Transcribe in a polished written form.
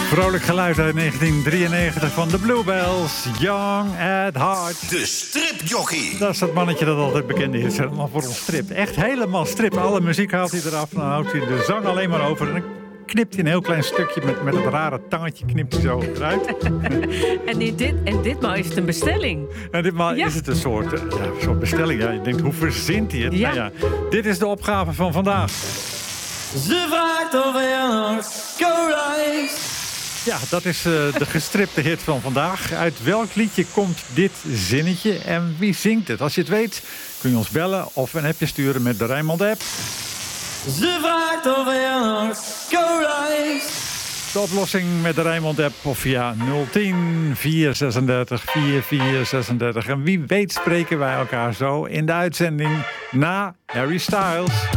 Vrolijk geluid uit 1993 van de Bluebells, Young at Heart. De stripjockey. Dat is dat mannetje dat altijd bekend is. Helemaal voor ons strip. Echt helemaal strip. Alle muziek haalt hij eraf. Dan houdt hij de zang alleen maar over. En dan knipt hij een heel klein stukje met het rare tangetje. Knipt hij zo eruit. En ditmaal is het een bestelling. En ditmaal is het een soort bestelling. Ja, je denkt, hoe verzint hij het? Ja. Nou ja, dit is de opgave van vandaag. Ze vraagt of er nog cola. Ja, dat is de gestripte hit van vandaag. Uit welk liedje komt dit zinnetje en wie zingt het? Als je het weet, kun je ons bellen of een appje sturen met de Rijnmond-app. Ze vraagt of er nog cola is. De oplossing met de Rijnmond-app of via 010 436 4436. En wie weet spreken wij elkaar zo in de uitzending na Harry Styles.